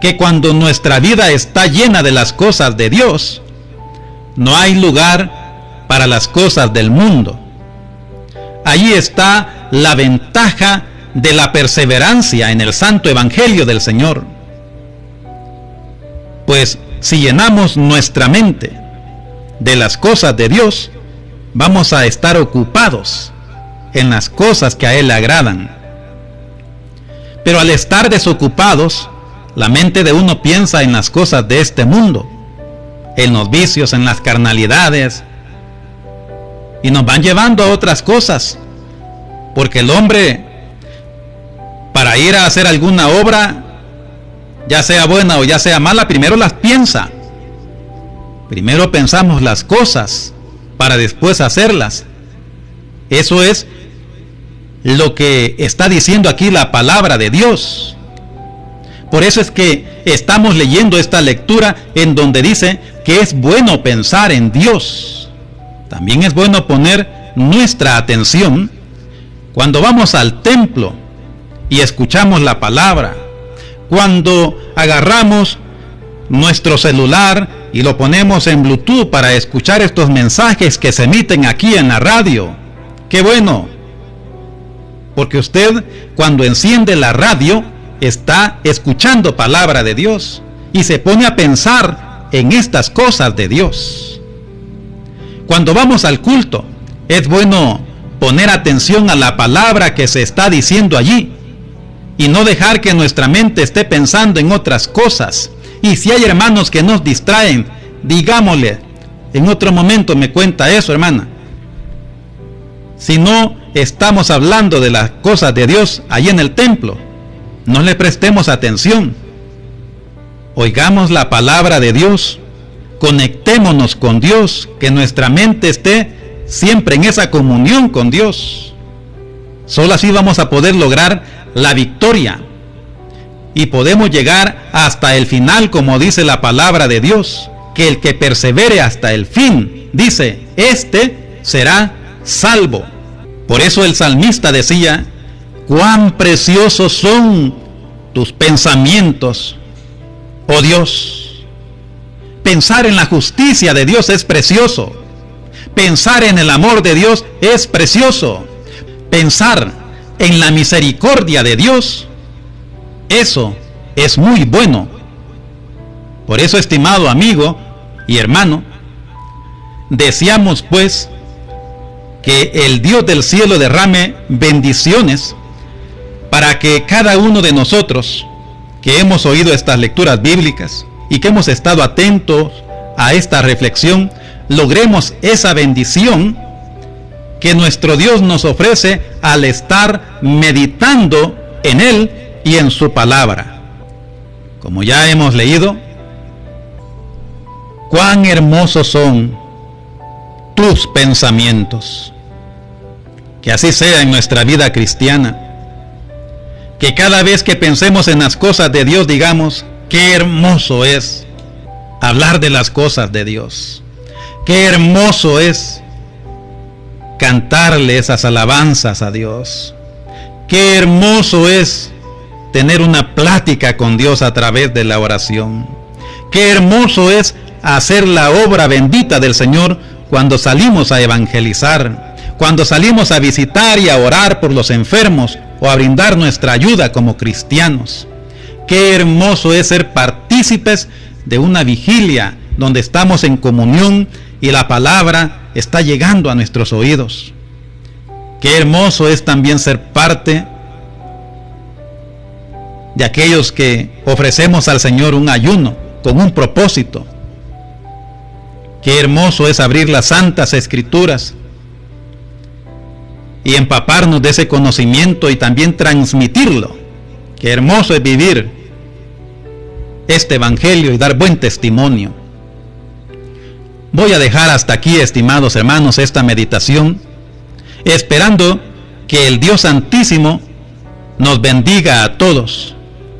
que cuando nuestra vida está llena de las cosas de Dios, no hay lugar para las cosas del mundo. Allí está la ventaja de la perseverancia en el santo evangelio del Señor. Pues si llenamos nuestra mente de las cosas de Dios, vamos a estar ocupados en las cosas que a Él le agradan. Pero al estar desocupados, la mente de uno piensa en las cosas de este mundo, en los vicios, en las carnalidades, y nos van llevando a otras cosas, porque el hombre, para ir a hacer alguna obra, ya sea buena o ya sea mala, primero las piensa. Primero pensamos las cosas para después hacerlas. Eso es lo que está diciendo aquí la palabra de Dios. Por eso es que estamos leyendo esta lectura en donde dice que es bueno pensar en Dios. También es bueno poner nuestra atención cuando vamos al templo y escuchamos la palabra, cuando agarramos nuestro celular y lo ponemos en Bluetooth para escuchar estos mensajes que se emiten aquí en la radio. ¡Qué bueno! Porque usted, cuando enciende la radio, está escuchando palabra de Dios y se pone a pensar en estas cosas de Dios. Cuando vamos al culto, es bueno poner atención a la palabra que se está diciendo allí y no dejar que nuestra mente esté pensando en otras cosas. Y si hay hermanos que nos distraen, digámosle, en otro momento me cuenta eso, hermana. Si no estamos hablando de las cosas de Dios allí en el templo, no le prestemos atención. Oigamos la palabra de Dios, conectémonos con Dios, que nuestra mente esté siempre en esa comunión con Dios. Solo así vamos a poder lograr la victoria y podemos llegar hasta el final, como dice la palabra de Dios, que el que persevere hasta el fin, dice, este será salvo. Por eso el salmista decía, cuán preciosos son tus pensamientos, oh Dios. Pensar en la justicia de Dios es precioso. Pensar en el amor de Dios es precioso. Pensar en la misericordia de Dios, eso es muy bueno. Por eso, estimado amigo y hermano, deseamos pues que el Dios del cielo derrame bendiciones para que cada uno de nosotros que hemos oído estas lecturas bíblicas y que hemos estado atentos a esta reflexión, logremos esa bendición que nuestro Dios nos ofrece al estar meditando en Él y en su palabra. Como ya hemos leído, cuán hermosos son tus pensamientos. Que así sea en nuestra vida cristiana. Que cada vez que pensemos en las cosas de Dios digamos, qué hermoso es hablar de las cosas de Dios. Qué hermoso es cantarle esas alabanzas a Dios. Qué hermoso es tener una plática con Dios a través de la oración. Qué hermoso es hacer la obra bendita del Señor cuando salimos a evangelizar, cuando salimos a visitar y a orar por los enfermos o a brindar nuestra ayuda como cristianos. Qué hermoso es ser partícipes de una vigilia donde estamos en comunión y la palabra está llegando a nuestros oídos. Qué hermoso es también ser parte de aquellos que ofrecemos al Señor un ayuno con un propósito. Qué hermoso es abrir las santas escrituras y empaparnos de ese conocimiento y también transmitirlo. Qué hermoso es vivir este evangelio y dar buen testimonio. Voy a dejar hasta aquí, estimados hermanos, esta meditación, esperando que el Dios Santísimo nos bendiga a todos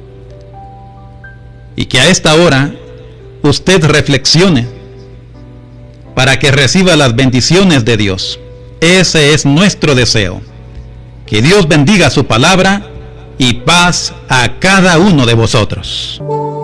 y que a esta hora usted reflexione para que reciba las bendiciones de Dios. Ese es nuestro deseo. Que Dios bendiga su palabra y paz a cada uno de vosotros.